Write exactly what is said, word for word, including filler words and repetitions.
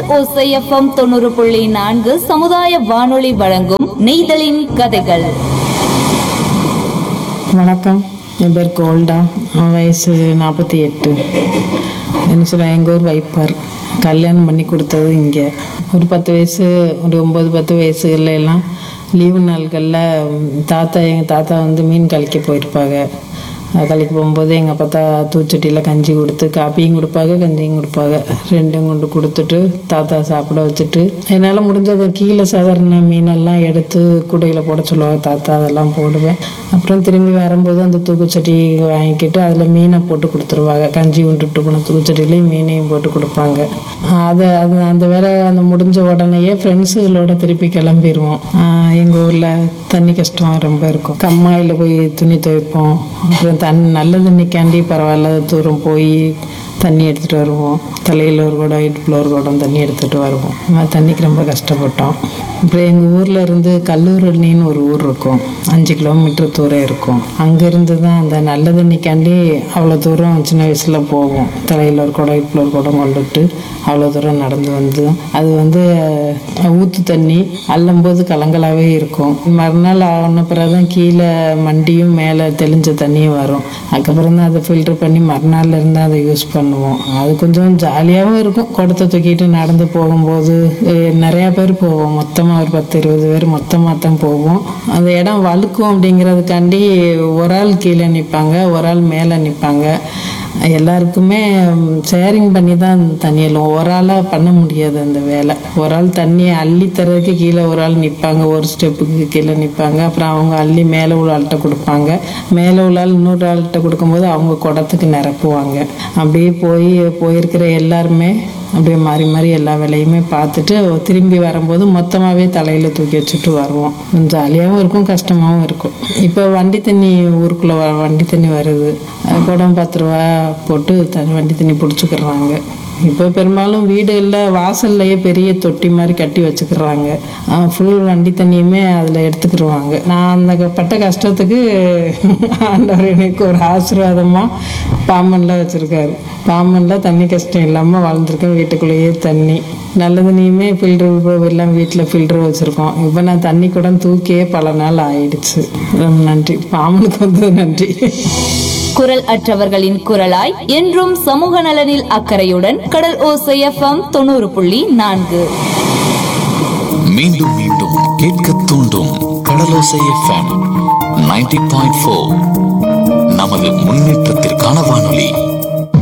ஓசை எஃப்எம் தொண்ணூறு புள்ளி நான்கு சமுதாய வானொலி வழங்கும் நெய்தலின் கதைகள். வணக்கம், என் பேர் கோல்டா. வயசு நாற்பத்தி எட்டு. என்ன சொல்ல, எங்கள் ஊர் வைப்பார். கல்யாணம் பண்ணி கொடுத்தது இங்கே. ஒரு பத்து வயசு ஒரு ஒம்பது பத்து வயசுல எல்லாம் லீவு நாட்களில் தாத்தா எங்கள் தாத்தா வந்து மீன் கழிக்க போயிருப்பாங்க. கழிக்க போகும்போது எங்கள் பார்த்தா தூச்சட்டியில் கஞ்சி கொடுத்து காப்பியும் கொடுப்பாங்க, கஞ்சியும் கொடுப்பாங்க. ரெண்டும் கொண்டு கொடுத்துட்டு தாத்தா சாப்பிட வச்சுட்டு என்னால் முடிஞ்சது கீழே சாதாரண மீனெல்லாம் எடுத்து கூடையில் போட சொல்லுவாங்க தாத்தா. அதெல்லாம் போடுவேன். அப்புறம் திரும்பி வரும்போது அந்த தூக்குச்சட்டி வாங்கிக்கிட்டு அதில் மீனை போட்டு கொடுத்துருவாங்க. கஞ்சி கொண்டுட்டு போன தூக்குச்சட்டிலையும் மீனையும் போட்டு கொடுப்பாங்க. அதை அது அந்த வேலை அந்த முடிஞ்ச உடனேயே ஃப்ரெண்ட்ஸுகளோட திருப்பி கிளம்பிடுவோம். எங்கள் ஊரில் தண்ணி கஷ்டம் ரொம்ப இருக்கும். கம்மாயில் போய் துணி துவைப்போம். அப்புறம் தண்ணி நல்ல தண்ணிக்காண்டி பரவாயில்ல தூரம் போய் தண்ணி எடுத்துகிட்டு வருவோம். தலையில் ஒரு குடம், இடுப்பில் ஒரு குடம் தண்ணி எடுத்துகிட்டு வருவோம். தண்ணிக்கு ரொம்ப கஷ்டப்பட்டோம். அப்புறம் எங்கள் ஊரில் இருந்து கல்லூரணின்னு ஒரு ஊர் இருக்கும். அஞ்சு கிலோமீட்டர் தூரம் இருக்கும். அங்கேருந்து தான் அந்த நல்ல தண்ணிக்காண்டி அவ்வளோ தூரம் சின்ன வயசில் போவோம். தலையில் ஒரு குடம், இடுப்பில் ஒரு குடம் கொண்டுட்டு அவ்வளோ தூரம் நடந்து வந்து அது வந்து ஊற்று தண்ணி அள்ளும்போது கலங்களாகவே இருக்கும். மறுநாள் ஆன பிறகு தான் கீழே மண்டியும் மேலே தெளிஞ்ச தண்ணியும் வரும். அதுக்கப்புறம் தான் அதை ஃபில்டர் பண்ணி மறுநாள் இருந்து அதை யூஸ் பண்ணுவோம். அது கொஞ்சம் ஜாலியாகவும் இருக்கும். குடத்தை தூக்கிட்டு நடந்து போகும்போது நிறையா பேர் போவோம். மொத்தமாக ஒரு பத்து இருபது பேர் மொத்தமாக தான் போவோம். அந்த இடம் வழுக்கும் அப்படிங்கிறதுக்காண்டி ஒரு ஆள் கீழே நிற்பாங்க, ஒரு ஆள் மேலே நிற்பாங்க. எல்லாருக்குமே ஷேரிங் பண்ணி தான் தண்ணி அள்ளுவோம். ஒரு ஆளாக பண்ண முடியாது அந்த வேலை. ஒரு ஆள் தண்ணியை அள்ளி தர்றதுக்கு கீழே ஒரு ஆள் நிற்பாங்க, ஒரு ஸ்டெப்புக்கு கீழே நிற்பாங்க. அப்புறம் அவங்க அள்ளி மேலே உள்ள ஆள்கிட்ட கொடுப்பாங்க. மேலே உள்ள ஆள் இன்னொரு ஆள்கிட்ட கொடுக்கும்போது அவங்க குடத்துக்கு நிரப்புவாங்க. அப்படியே போய் போயிருக்கிற எல்லாருமே அப்படியே மாறி மாறி எல்லா வேலையுமே பார்த்துட்டு திரும்பி வரும்போது மொத்தமாகவே தலையில் தூக்கி வச்சுட்டு வருவோம். ஜாலியாகவும் இருக்கும், கஷ்டமாகவும் இருக்கும். இப்போ வண்டி தண்ணி ஊருக்குள்ளே வ வண்டி தண்ணி வருது. குடம் பத்து ரூபா போட்டு தண்ணி வண்டி தண்ணி பிடிச்சிக்கிறாங்க. இப்போ பெரும்பாலும் வீடுகளில் வாசல்லையே பெரிய தொட்டி மாதிரி கட்டி வச்சுக்கிறாங்க. ஃபுல் வண்டி தண்ணியுமே அதில் எடுத்துக்கிடுவாங்க. நான் அந்த பட்ட கஷ்டத்துக்கு ஆண்டவர் எனக்கு ஒரு ஆசீர்வாதமாக பாம்பனில் வச்சுருக்காரு. பாம்பனில் தண்ணி கஷ்டம் இல்லாமல் வாழ்ந்துருக்கேன். வீட்டுக்குள்ளேயே தண்ணி நல்ல தண்ணியுமே ஃபில்டர் எல்லாம் வீட்டில் ஃபில்டர் வச்சுருக்கோம். இப்போ நான் தண்ணி கூட தூக்கியே பல நாள் ஆயிடுச்சு. ரொம்ப நன்றி, பாம்பனுக்கு வந்து நன்றி. குரல் அற்றவர்களின் குரலாய் என்றும் சமூக நலனில் அக்கறையுடன் கடல் ஓசை எஃப்எம் தொண்ணூறு புள்ளி நான்கு. மீண்டும் மீண்டும் கேட்க தூண்டும் கடலோசை எஃப்எம் தொண்ணூறு புள்ளி நான்கு. நமது முன்னேற்றத்திற்கான வானொலி.